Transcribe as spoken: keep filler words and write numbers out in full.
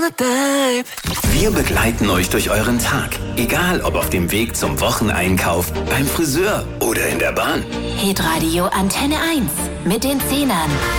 Wir begleiten euch durch euren Tag. Egal, ob auf dem Weg zum Wocheneinkauf, beim Friseur oder in der Bahn. Hitradio Antenne eins mit den Zehnern.